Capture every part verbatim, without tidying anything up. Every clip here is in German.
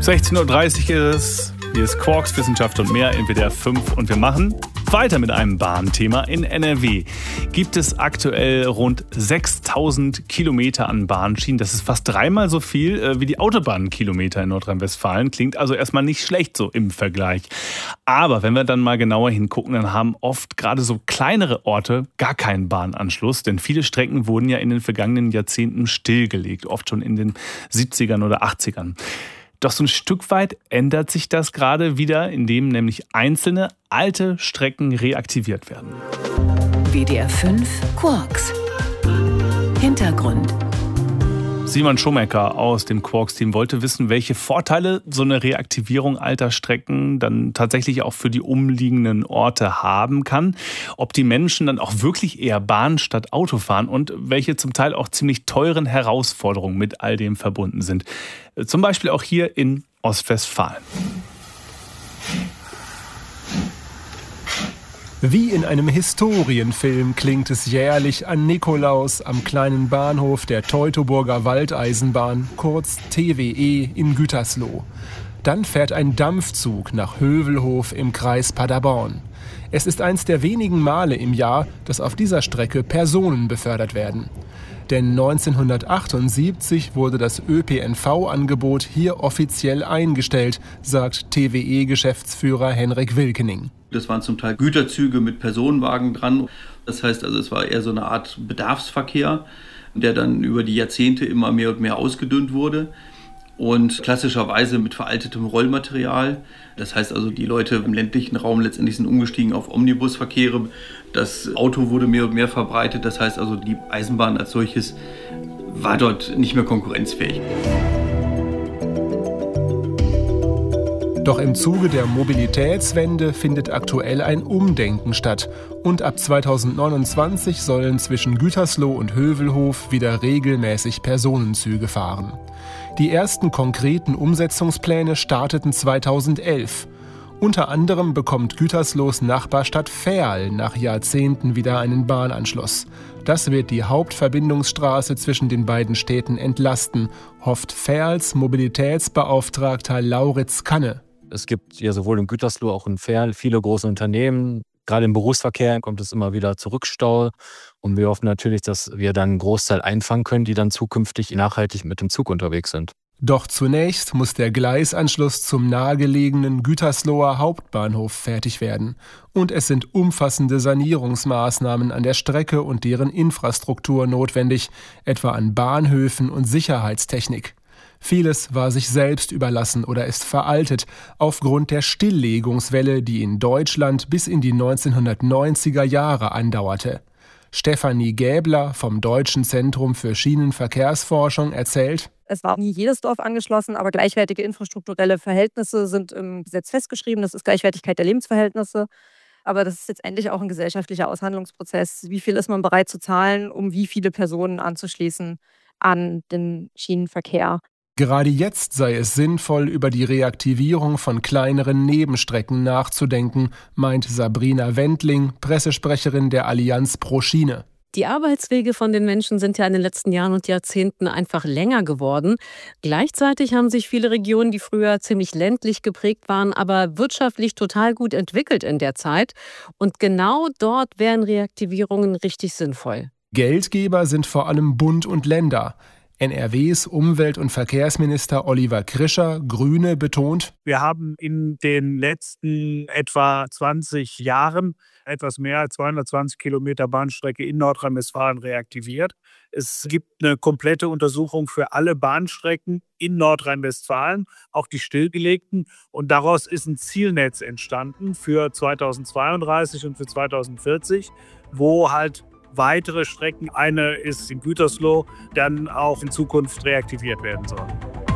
sechzehn Uhr dreißig ist es. Hier ist Quarks, Wissenschaft und mehr in W D R fünf und wir machen weiter mit einem Bahnthema. In N R W gibt es aktuell rund sechstausend Kilometer an Bahnschienen. Das ist fast dreimal so viel äh, wie die Autobahnkilometer in Nordrhein-Westfalen. Klingt also erstmal nicht schlecht so im Vergleich. Aber wenn wir dann mal genauer hingucken, dann haben oft gerade so kleinere Orte gar keinen Bahnanschluss. Denn viele Strecken wurden ja in den vergangenen Jahrzehnten stillgelegt, oft schon in den siebzigern oder achtzigern. Doch so ein Stück weit ändert sich das gerade wieder, indem nämlich einzelne alte Strecken reaktiviert werden. W D R fünf Quarks. Hintergrund. Simon Schomecker aus dem Quarks-Team wollte wissen, welche Vorteile so eine Reaktivierung alter Strecken dann tatsächlich auch für die umliegenden Orte haben kann. Ob die Menschen dann auch wirklich eher Bahn statt Auto fahren und welche zum Teil auch ziemlich teuren Herausforderungen mit all dem verbunden sind. Zum Beispiel auch hier in Ostwestfalen. Wie in einem Historienfilm klingt es jährlich an Nikolaus am kleinen Bahnhof der Teutoburger Waldeisenbahn, kurz T W E, in Gütersloh. Dann fährt ein Dampfzug nach Hövelhof im Kreis Paderborn. Es ist eins der wenigen Male im Jahr, dass auf dieser Strecke Personen befördert werden. Denn neunzehnhundertachtundsiebzig wurde das Ö P N V-Angebot hier offiziell eingestellt, sagt T W E-Geschäftsführer Henrik Wilkening. Das waren zum Teil Güterzüge mit Personenwagen dran. Das heißt also, es war eher so eine Art Bedarfsverkehr, der dann über die Jahrzehnte immer mehr und mehr ausgedünnt wurde. Und klassischerweise mit veraltetem Rollmaterial. Das heißt also, die Leute im ländlichen Raum letztendlich sind umgestiegen auf Omnibusverkehre. Das Auto wurde mehr und mehr verbreitet. Das heißt also, die Eisenbahn als solches war dort nicht mehr konkurrenzfähig. Doch im Zuge der Mobilitätswende findet aktuell ein Umdenken statt. Und ab zweitausendneunundzwanzig sollen zwischen Gütersloh und Hövelhof wieder regelmäßig Personenzüge fahren. Die ersten konkreten Umsetzungspläne starteten zweitausendelf. Unter anderem bekommt Güterslohs Nachbarstadt Verl nach Jahrzehnten wieder einen Bahnanschluss. Das wird die Hauptverbindungsstraße zwischen den beiden Städten entlasten, hofft Verls Mobilitätsbeauftragter Lauritz Kanne. Es gibt ja sowohl in Gütersloh auch in Verl viele große Unternehmen. Gerade im Berufsverkehr kommt es immer wieder zu Rückstau. Und wir hoffen natürlich, dass wir dann einen Großteil einfangen können, die dann zukünftig nachhaltig mit dem Zug unterwegs sind. Doch zunächst muss der Gleisanschluss zum nahegelegenen Gütersloher Hauptbahnhof fertig werden. Und es sind umfassende Sanierungsmaßnahmen an der Strecke und deren Infrastruktur notwendig, etwa an Bahnhöfen und Sicherheitstechnik. Vieles war sich selbst überlassen oder ist veraltet aufgrund der Stilllegungswelle, die in Deutschland bis in die neunzehnhundertneunziger Jahre andauerte. Stefanie Gäbler vom Deutschen Zentrum für Schienenverkehrsforschung erzählt: Es war nie jedes Dorf angeschlossen, aber gleichwertige infrastrukturelle Verhältnisse sind im Gesetz festgeschrieben. Das ist Gleichwertigkeit der Lebensverhältnisse. Aber das ist jetzt endlich auch ein gesellschaftlicher Aushandlungsprozess. Wie viel ist man bereit zu zahlen, um wie viele Personen anzuschließen an den Schienenverkehr? Gerade jetzt sei es sinnvoll, über die Reaktivierung von kleineren Nebenstrecken nachzudenken, meint Sabrina Wendling, Pressesprecherin der Allianz Pro Schiene. Die Arbeitswege von den Menschen sind ja in den letzten Jahren und Jahrzehnten einfach länger geworden. Gleichzeitig haben sich viele Regionen, die früher ziemlich ländlich geprägt waren, aber wirtschaftlich total gut entwickelt in der Zeit. Und genau dort wären Reaktivierungen richtig sinnvoll. Geldgeber sind vor allem Bund und Länder. N R Ws Umwelt- und Verkehrsminister Oliver Krischer, Grüne, betont: Wir haben in den letzten etwa zwanzig Jahren etwas mehr als zweihundertzwanzig Kilometer Bahnstrecke in Nordrhein-Westfalen reaktiviert. Es gibt eine komplette Untersuchung für alle Bahnstrecken in Nordrhein-Westfalen, auch die stillgelegten. Und daraus ist ein Zielnetz entstanden für zweitausendzweiunddreißig und für zweitausendvierzig, wo halt weitere Strecken, eine ist in Gütersloh, dann auch in Zukunft reaktiviert werden sollen.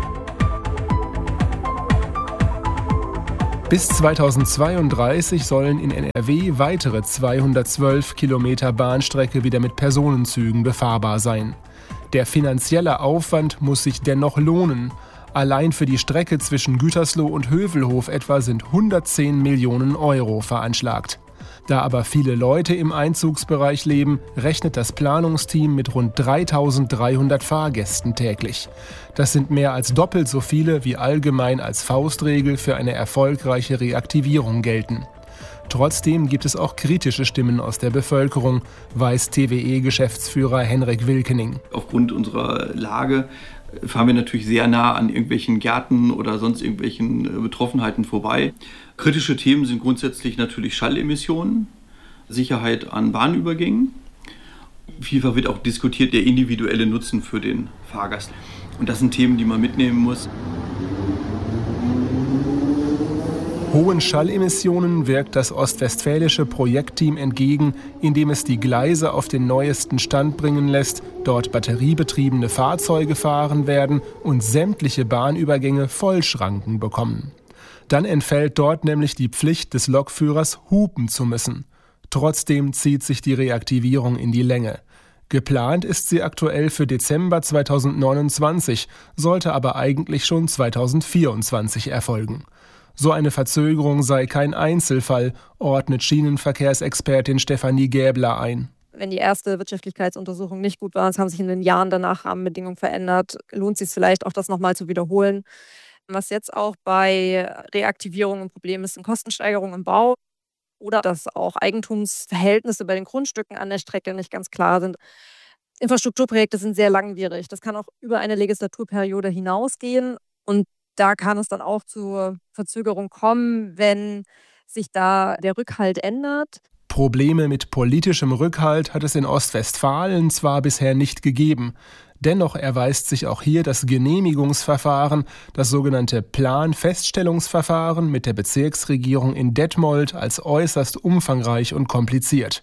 Bis zweitausendzweiunddreißig sollen in N R W weitere zweihundertzwölf Kilometer Bahnstrecke wieder mit Personenzügen befahrbar sein. Der finanzielle Aufwand muss sich dennoch lohnen. Allein für die Strecke zwischen Gütersloh und Hövelhof etwa sind hundertzehn Millionen Euro veranschlagt. Da aber viele Leute im Einzugsbereich leben, rechnet das Planungsteam mit rund dreitausenddreihundert Fahrgästen täglich. Das sind mehr als doppelt so viele, wie allgemein als Faustregel für eine erfolgreiche Reaktivierung gelten. Trotzdem gibt es auch kritische Stimmen aus der Bevölkerung, weiß T W E-Geschäftsführer Henrik Wilkening. Aufgrund unserer Lage fahren wir natürlich sehr nah an irgendwelchen Gärten oder sonst irgendwelchen Betroffenheiten vorbei. Kritische Themen sind grundsätzlich natürlich Schallemissionen, Sicherheit an Bahnübergängen. Vielfach wird auch diskutiert der individuelle Nutzen für den Fahrgast. Und das sind Themen, die man mitnehmen muss. Hohen Schallemissionen wirkt das ostwestfälische Projektteam entgegen, indem es die Gleise auf den neuesten Stand bringen lässt, dort batteriebetriebene Fahrzeuge fahren werden und sämtliche Bahnübergänge Vollschranken bekommen. Dann entfällt dort nämlich die Pflicht des Lokführers, hupen zu müssen. Trotzdem zieht sich die Reaktivierung in die Länge. Geplant ist sie aktuell für Dezember zweitausendneunundzwanzig, sollte aber eigentlich schon zweitausendvierundzwanzig erfolgen. So eine Verzögerung sei kein Einzelfall, ordnet Schienenverkehrsexpertin Stefanie Gäbler ein. Wenn die erste Wirtschaftlichkeitsuntersuchung nicht gut war, es haben sich in den Jahren danach Rahmenbedingungen verändert, lohnt es sich vielleicht auch, das nochmal zu wiederholen. Was jetzt auch bei Reaktivierung ein Problem ist, sind Kostensteigerungen im Bau oder dass auch Eigentumsverhältnisse bei den Grundstücken an der Strecke nicht ganz klar sind. Infrastrukturprojekte sind sehr langwierig. Das kann auch über eine Legislaturperiode hinausgehen und da kann es dann auch zur Verzögerung kommen, wenn sich da der Rückhalt ändert. Probleme mit politischem Rückhalt hat es in Ostwestfalen zwar bisher nicht gegeben. Dennoch erweist sich auch hier das Genehmigungsverfahren, das sogenannte Planfeststellungsverfahren mit der Bezirksregierung in Detmold als äußerst umfangreich und kompliziert.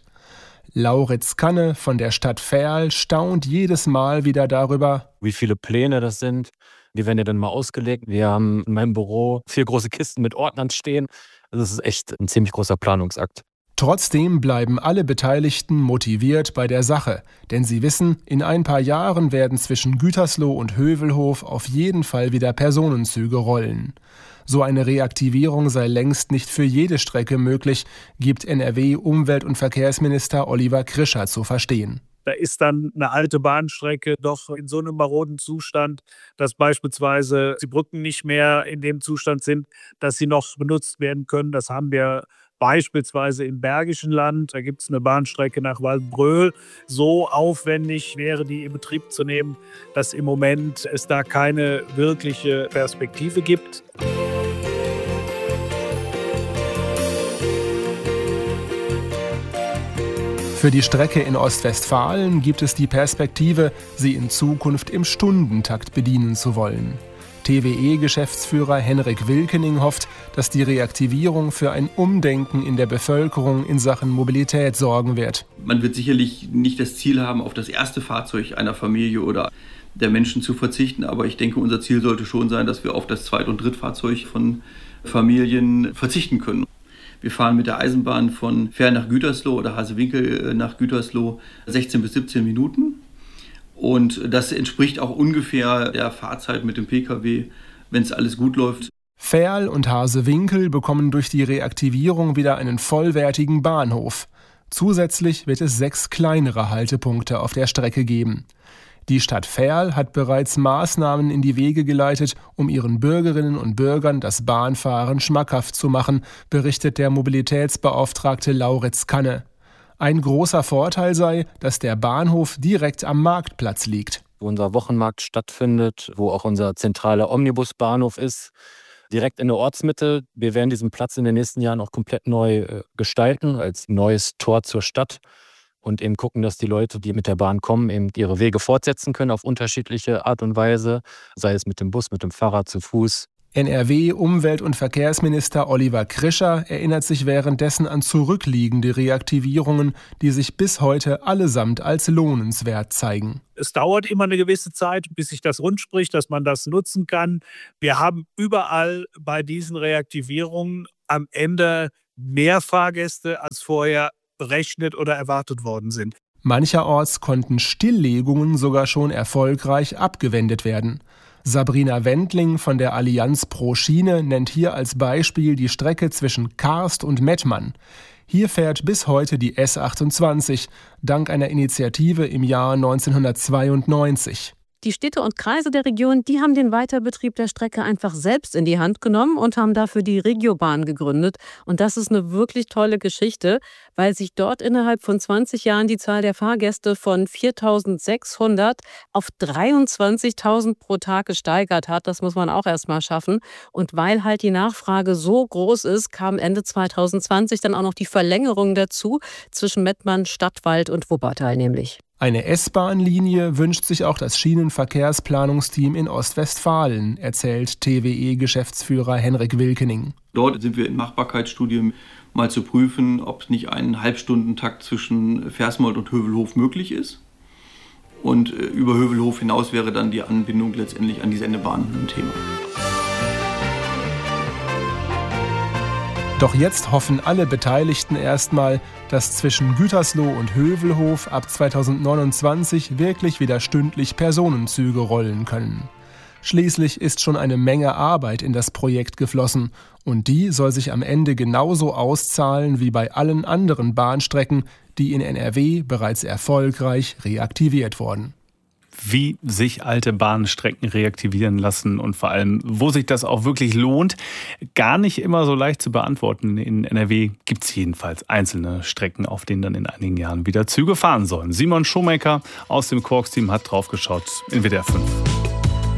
Lauritz Kanne von der Stadt Verl staunt jedes Mal wieder darüber, wie viele Pläne das sind. Die werden ja dann mal ausgelegt. Wir haben in meinem Büro vier große Kisten mit Ordnern stehen. Also es ist echt ein ziemlich großer Planungsakt. Trotzdem bleiben alle Beteiligten motiviert bei der Sache, denn sie wissen, in ein paar Jahren werden zwischen Gütersloh und Hövelhof auf jeden Fall wieder Personenzüge rollen. So eine Reaktivierung sei längst nicht für jede Strecke möglich, gibt N R W-Umwelt- und Verkehrsminister Oliver Krischer zu verstehen. Da ist dann eine alte Bahnstrecke doch in so einem maroden Zustand, dass beispielsweise die Brücken nicht mehr in dem Zustand sind, dass sie noch benutzt werden können. Das haben wir beispielsweise im Bergischen Land. Da gibt es eine Bahnstrecke nach Waldbröl. So aufwendig wäre die in Betrieb zu nehmen, dass im Moment es da keine wirkliche Perspektive gibt. Für die Strecke in Ostwestfalen gibt es die Perspektive, sie in Zukunft im Stundentakt bedienen zu wollen. T W E-Geschäftsführer Henrik Wilkening hofft, dass die Reaktivierung für ein Umdenken in der Bevölkerung in Sachen Mobilität sorgen wird. Man wird sicherlich nicht das Ziel haben, auf das erste Fahrzeug einer Familie oder der Menschen zu verzichten, aber ich denke, unser Ziel sollte schon sein, dass wir auf das Zweit- und Drittfahrzeug von Familien verzichten können. Wir fahren mit der Eisenbahn von Verl nach Gütersloh oder Hasewinkel nach Gütersloh sechzehn bis siebzehn Minuten. Und das entspricht auch ungefähr der Fahrzeit mit dem Pkw, wenn es alles gut läuft. Verl und Hasewinkel bekommen durch die Reaktivierung wieder einen vollwertigen Bahnhof. Zusätzlich wird es sechs kleinere Haltepunkte auf der Strecke geben. Die Stadt Verl hat bereits Maßnahmen in die Wege geleitet, um ihren Bürgerinnen und Bürgern das Bahnfahren schmackhaft zu machen, berichtet der Mobilitätsbeauftragte Lauritz Kanne. Ein großer Vorteil sei, dass der Bahnhof direkt am Marktplatz liegt. Wo unser Wochenmarkt stattfindet, wo auch unser zentraler Omnibusbahnhof ist, direkt in der Ortsmitte. Wir werden diesen Platz in den nächsten Jahren auch komplett neu äh, gestalten, als neues Tor zur Stadt. Und eben gucken, dass die Leute, die mit der Bahn kommen, eben ihre Wege fortsetzen können auf unterschiedliche Art und Weise, sei es mit dem Bus, mit dem Fahrrad, zu Fuß. N R W-Umwelt- und Verkehrsminister Oliver Krischer erinnert sich währenddessen an zurückliegende Reaktivierungen, die sich bis heute allesamt als lohnenswert zeigen. Es dauert immer eine gewisse Zeit, bis sich das rund spricht, dass man das nutzen kann. Wir haben überall bei diesen Reaktivierungen am Ende mehr Fahrgäste als vorher berechnet oder erwartet worden sind. Mancherorts konnten Stilllegungen sogar schon erfolgreich abgewendet werden. Sabrina Wendling von der Allianz Pro Schiene nennt hier als Beispiel die Strecke zwischen Karst und Mettmann. Hier fährt bis heute die S achtundzwanzig, dank einer Initiative im Jahr neunzehnhundertzweiundneunzig. Die Städte und Kreise der Region, die haben den Weiterbetrieb der Strecke einfach selbst in die Hand genommen und haben dafür die Regiobahn gegründet. Und das ist eine wirklich tolle Geschichte, weil sich dort innerhalb von zwanzig Jahren die Zahl der Fahrgäste von viertausendsechshundert auf dreiundzwanzigtausend pro Tag gesteigert hat. Das muss man auch erst mal schaffen. Und weil halt die Nachfrage so groß ist, kam Ende zweitausendzwanzig dann auch noch die Verlängerung dazu zwischen Mettmann, Stadtwald und Wuppertal nämlich. Eine S-Bahn-Linie wünscht sich auch das Schienenverkehrsplanungsteam in Ostwestfalen, erzählt T W E-Geschäftsführer Henrik Wilkening. Dort sind wir in Machbarkeitsstudien mal zu prüfen, ob nicht ein Halbstundentakt zwischen Versmold und Hövelhof möglich ist. Und über Hövelhof hinaus wäre dann die Anbindung letztendlich an die Sendebahn ein Thema. Doch jetzt hoffen alle Beteiligten erstmal, dass zwischen Gütersloh und Hövelhof ab zweitausendneunundzwanzig wirklich wieder stündlich Personenzüge rollen können. Schließlich ist schon eine Menge Arbeit in das Projekt geflossen und die soll sich am Ende genauso auszahlen wie bei allen anderen Bahnstrecken, die in N R W bereits erfolgreich reaktiviert wurden. Wie sich alte Bahnstrecken reaktivieren lassen und vor allem, wo sich das auch wirklich lohnt, gar nicht immer so leicht zu beantworten. In N R W gibt es jedenfalls einzelne Strecken, auf denen dann in einigen Jahren wieder Züge fahren sollen. Simon Schomaker aus dem Quarks-Team hat drauf geschaut in W D R fünf.